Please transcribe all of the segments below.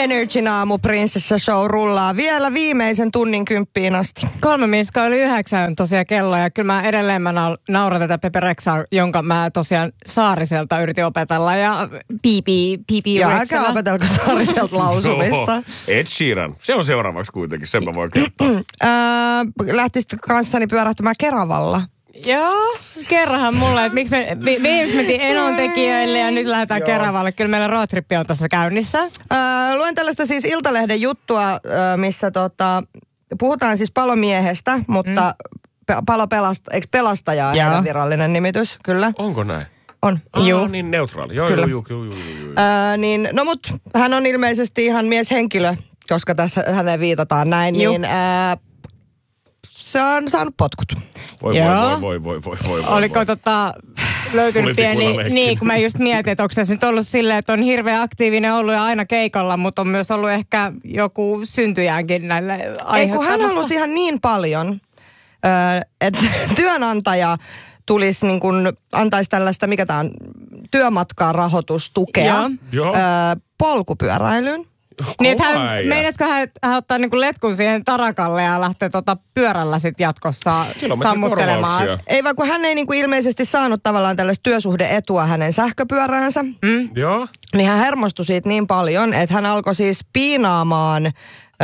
Energin aamu Prinsessa Show rullaa vielä viimeisen tunnin 10 asti. 8:03 tosiaan kello ja kyllä mä edelleen nauran tätä Pepe Rexaa, jonka mä tosiaan Saariselta yritin opetella ja piipi ja älkää opetelko Saariselta lausumista. No, Ed Sheeran. Se on seuraavaksi kuitenkin, sen mä voin kertoa. Lähtisit kanssani pyörähtämään Keravalla? Joo, kerrahan mulle, että miksi me mentiin Enontekijöille ja nyt lähdetään Keravalle. Kyllä meillä roadtrippi on tässä käynnissä. Luen tällaista siis Iltalehden juttua, missä puhutaan siis palomiehestä, mutta eikö pelastajaa heidän virallinen nimitys? Kyllä. Onko näin? On. Joo. Niin neutraali. Joo. Niin, no mut hän on ilmeisesti ihan mieshenkilö, koska tässä häneen viitataan näin, niin se on saanut potkut. Voi. Oliko löytynyt pieni, niin kun mä just mietin, että onko tässä nyt ollut silleen, että on hirveän aktiivinen ollut ja aina keikalla, mutta on myös ollut ehkä joku syntyjäänkin näille aiheuttamassa. Ei kun hän halusi ihan niin paljon, että työnantaja tulisi niin kuin, antaisi tällaista, mikä tämä on, työmatkaa rahoitustukea polkupyöräilyyn. Niin, että meinaatko hän ottaa niinku letkun siihen tarakalle ja lähtee pyörällä sitten jatkossa sammuttelemaan? Ei vaan kun hän ei niinku ilmeisesti saanut tavallaan tällaista työsuhde-etua hänen sähköpyöräänsä. Joo. Niin hän hermostui siitä niin paljon, että hän alkoi siis piinaamaan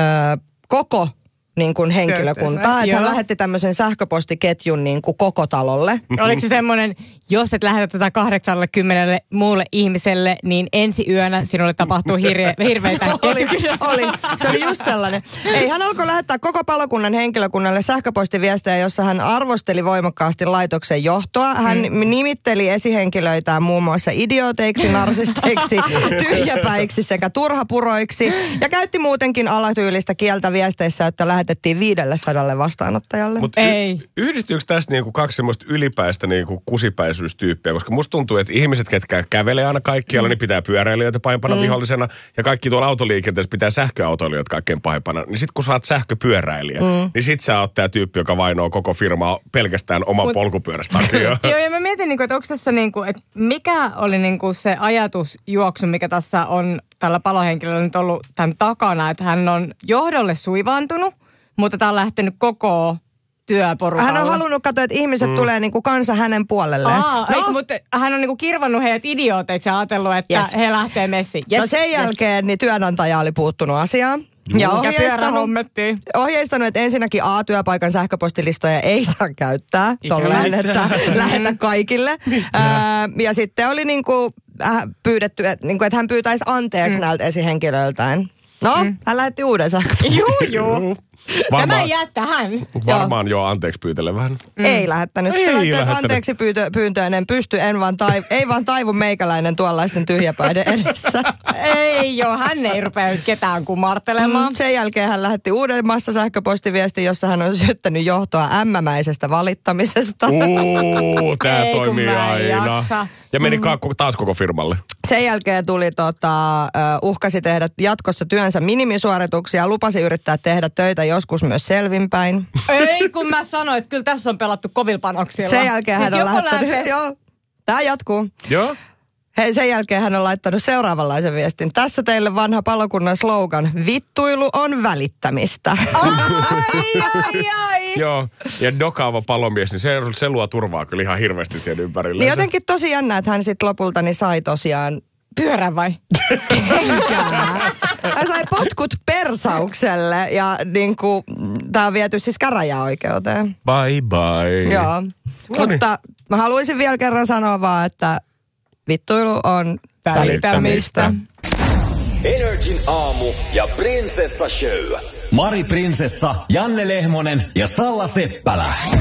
koko niin kuin henkilökuntaa. Että hän lähetti tämmöisen sähköpostiketjun niin kuin koko talolle. Oliko se semmoinen, jos et lähetä tätä 80 muulle ihmiselle, niin ensi yönä sinulle tapahtuu hirveitä oli. Se oli just sellainen. Ei, hän alkoi lähettää koko palokunnan henkilökunnalle sähköpostiviestejä, jossa hän arvosteli voimakkaasti laitoksen johtoa. Hän nimitteli esihenkilöitään muun muassa idiooteiksi, narsisteiksi, tyhjäpäiksi sekä turhapuroiksi. Ja käytti muutenkin alatyylistä kieltä viesteissä, että lähetettiin 500 vastaanottajalle. Mutta yhdistyykö tässä niinku kaksi semmoista ylipäistä niinku kusipäisyystyyppiä? Koska musta tuntuu, että ihmiset, ketkä kävelee aina kaikkialla, niin pitää pyöräilijöitä pahimpana vihollisena. Ja kaikki tuolla autoliikenteessä pitää sähköautoilijoita kaikkein pahimpana. Niin sit kun sä oot sähköpyöräilijä, niin sit sä oot tää tyyppi, joka vainoo koko firmaa pelkästään oman polkupyörästä. Joo, ja mä mietin, että onko tässä että mikä oli se ajatusjuoksu, mikä tässä on tällä palohenkilöllä nyt ollut tämän takana, että hän on johdolle suivaantunut, mutta tämä on lähtenyt koko työporukalle. Hän on halunnut katsoa, että ihmiset tulee kansa hänen puolelleen. Mutta hän on kirvannut heidät idiooteiksi ja ajatellut, että he lähtee messiin. No sen jälkeen niin työnantaja oli puuttunut asiaan. Ja ohjeistanut, että ensinnäkin työpaikan sähköpostilistoja ei saa käyttää tolleen, että lähetä kaikille. Ja sitten oli pyydetty, että hän pyytäisi anteeksi näiltä esihenkilöiltään. No, hän lähetti uuden sähköpostin. Joo. Tämä ei jää tähän. Varmaan anteeksi pyytele vähän. Ei lähettänyt. Anteeksi pyyntöön en pysty, ei vaan taivu meikäläinen tuollaisten tyhjäpäiden edessä. Hän ei rupea ketään kumartelemaan. Sen jälkeen hän lähetti uudemmassa sähköpostiviesti, jossa hän on syyttänyt johtoa ämmämäisestä valittamisesta. Tää toimii aina. Ja meni taas koko firmalle. Sen jälkeen tuli uhkasi tehdä jatkossa työnsä minimisuorituksia ja lupasi yrittää tehdä töitä joskus myös selvinpäin. Ei, kun mä sanoin, että kyllä tässä on pelattu kovilla panoksilla. Sen jälkeen hän on lähettänyt... Tää jatkuu. Joo. Sen jälkeen hän on laittanut seuraavanlaisen viestin. Tässä teille vanha palokunnan slogan. Vittuilu on välittämistä. Ai. Joo, ja dokaava palomies, niin se luo turvaa kyllä ihan hirveästi siihen ympärille. Niin jotenkin tosi jännä, että hän sitten lopulta sai tosiaan... Pyörän vai? Hän sai potkut persaukselle ja tää on viety siis käräjäoikeuteen. Bye. Joo, mutta mä haluaisin vielä kerran sanoa vaan, että vittuilu on välittämistä. Energin aamu ja Prinsessa Show. Mari Prinsessa, Janne Lehmonen ja Salla Seppälä.